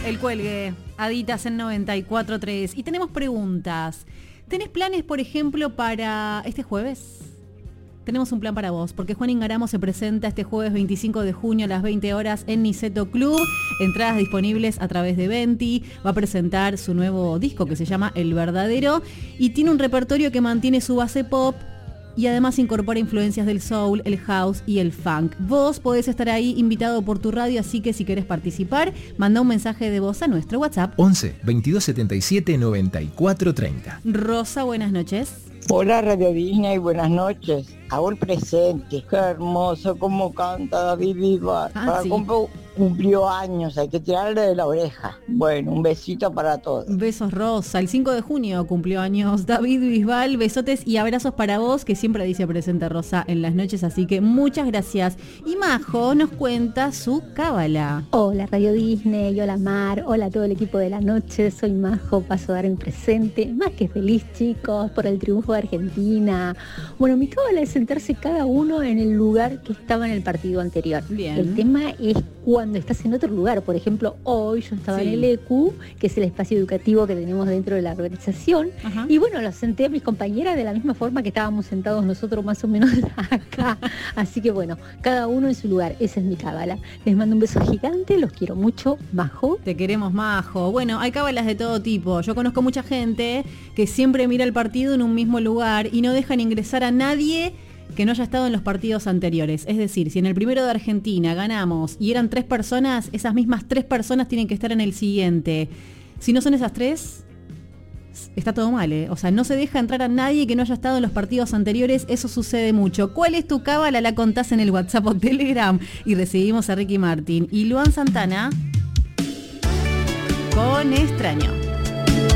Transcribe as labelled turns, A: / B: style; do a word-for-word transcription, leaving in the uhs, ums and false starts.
A: El Cuelgue, Aditas en noventa y cuatro punto tres. Y tenemos preguntas. ¿Tenés planes, por ejemplo, para este jueves? Tenemos un plan para vos, porque Juan Ingaramo se presenta este jueves veinticinco de junio a las veinte horas en Niceto Club. Entradas disponibles a través de Venti. Va a presentar su nuevo disco que se llama El Verdadero y tiene un repertorio que mantiene su base pop y además incorpora influencias del soul, el house y el funk. Vos podés estar ahí invitado por tu radio, así que si querés participar, manda un mensaje de voz a nuestro WhatsApp.
B: once, veintidós setenta y siete, noventa y cuatro treinta.
A: Rosa, buenas noches.
C: Hola Radio Disney, buenas noches. Hago el presente. Qué hermoso cómo canta David Bisbal.
A: Ah,
C: Para
A: sí.
C: cumplió, cumplió años, hay que tirarle de la oreja. Bueno, un besito para todos.
A: Besos, Rosa. El cinco de junio cumplió años David Bisbal. Besotes y abrazos para vos, que siempre dice presente Rosa en las noches, así que muchas gracias. Y Majo nos cuenta su cábala.
D: Hola Radio Disney, hola Mar, hola a todo el equipo de la noche, soy Majo, paso a dar mi presente, más que feliz chicos, por el triunfo de Argentina. Bueno, mi cábala es sentarse cada uno en el lugar que estaba en el partido anterior.
A: Bien.
D: El tema es cuando estás en otro lugar, por ejemplo, hoy yo estaba
A: Sí.
D: en el E C U, que es el espacio educativo que tenemos dentro de la organización,
A: Ajá.
D: y bueno, los senté a mis compañeras de la misma forma que estábamos sentados nosotros más o menos acá, así que bueno, cada uno en su lugar, esa es mi cábala. Les mando un beso gigante, los quiero mucho, Majo.
A: Te queremos, Majo. Bueno, hay cábalas de todo tipo. Yo conozco mucha gente que siempre mira el partido en un mismo lugar y no dejan ingresar a nadie que no haya estado en los partidos anteriores. Es decir, si en el primero de Argentina ganamos y eran tres personas, esas mismas tres personas tienen que estar en el siguiente. Si no son esas tres, está todo mal, ¿eh? O sea, no se deja entrar a nadie que no haya estado en los partidos anteriores. Eso sucede mucho. ¿Cuál es tu cábala? La contás en el WhatsApp o Telegram. Y recibimos a Ricky Martin y Luan Santana con Extraño.